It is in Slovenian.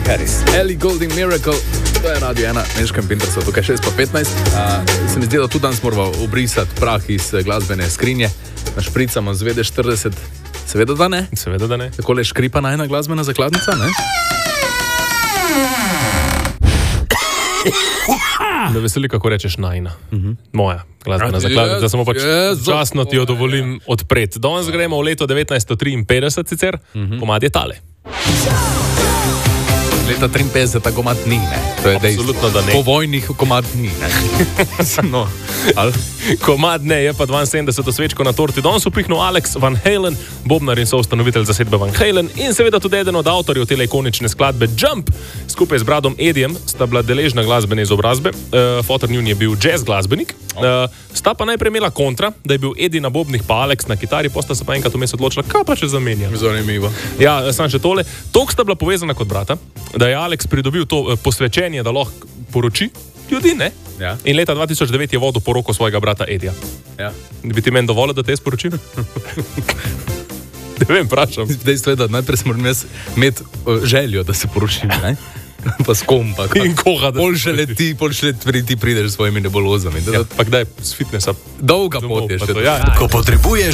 Harris. Ellie Goulding Miracle, to je Radio 1, Meškem Pintersu, tukaj 6:15. Se mi zdi, da tudi danes moramo obrisati prah iz glasbene skrinje. Našpricamo z VD40, seveda da ne. Seveda da ne. Takole škripa najna glasbena zakladnica, ne? Me veseli, kako rečeš najna. Moja glasbena zakladnica, samo pač časno ti jo dovolim odpreti. Danes gremo v leto 1953 sicer, komad je tale. Leta 53 ta komad ni, ne? To je absolutno, da ne. Po vojnih komad ni, ne? No, ali? Komad ne, je pa 72. svečko na torti. Danes upihnil Alex Van Halen, bobnar in soustanovitelj zasedbe Van Halen in seveda tudi eden od avtorjev tele ikonične skladbe Jump. Skupaj z bradom Edijem sta bila deležna glasbene izobrazbe. Fotor njun je bil jazz glasbenik. Sta pa najprej imela kontra, da je bil Eddie na bobnih pa Alex na kitari, posta se pa enkrat vmes odločila, kaj pa če zamenja. Zanimivo. Ja, sam še tole. Tok sta bila povezana kot brata, da je Alex pridobil to posvečenje, da lahko poroči ljudi, ne? Ja. In leta 2009 je vodil poroko svojega brata Eddija. Ja. Bi ti meni dovolil, da te sporočim? Ne vem, vprašam. Dejstvo je, da najprej moram jaz imeti željo, da se poročim, ne? Pa s kom, pa In koga, da pol šele ti prideš s svojimi nebulozami. Ja, pa kdaj z fitnessa? Dolga pot je še. Ja. Ko potrebuješ